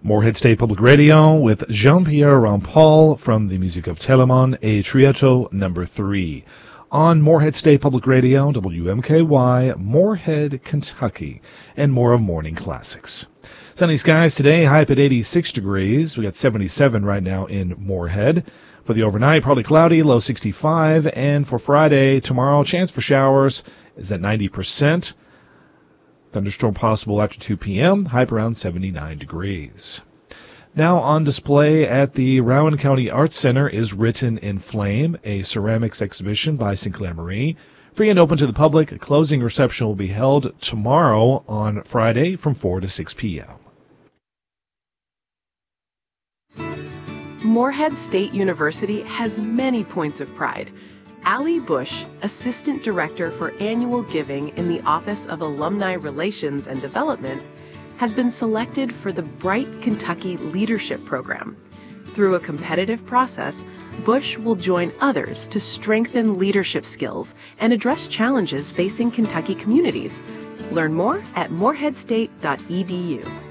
Moorhead State Public Radio with Jean-Pierre Rampal from the music of Telemon e Trieto number 3 on Moorhead State Public Radio, WMKY, Moorhead, Kentucky, and more of Morning Classics. Sunny skies today, high up at 86 degrees. We got 77 right now in Moorhead. For the overnight, partly cloudy, low 65, and for Friday, tomorrow, chance for showers is at 90%. Thunderstorm possible after 2 p.m., high around 79 degrees. Now on display at the Rowan County Arts Center is Written in Flame, a ceramics exhibition by Sinclair Marie. Free and open to the public. A closing reception will be held tomorrow on Friday from 4 to 6 p.m. Moorhead State University has many points of pride. Allie Bush, Assistant Director for Annual Giving in the Office of Alumni Relations and Development, has been selected for the Bright Kentucky Leadership Program. Through a competitive process, Bush will join others to strengthen leadership skills and address challenges facing Kentucky communities. Learn more at moorheadstate.edu.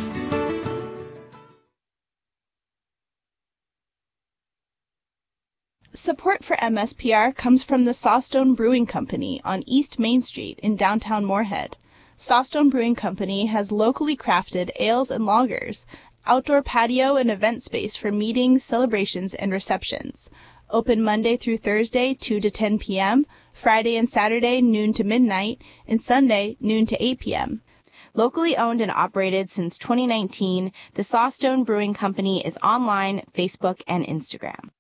Support for MSPR comes from the Sawstone Brewing Company on East Main Street in downtown Moorhead. Sawstone Brewing Company has locally crafted ales and lagers, outdoor patio and event space for meetings, celebrations, and receptions. Open Monday through Thursday, 2 to 10 p.m., Friday and Saturday, noon to midnight, and Sunday, noon to 8 p.m. Locally owned and operated since 2019, the Sawstone Brewing Company is online, Facebook, and Instagram.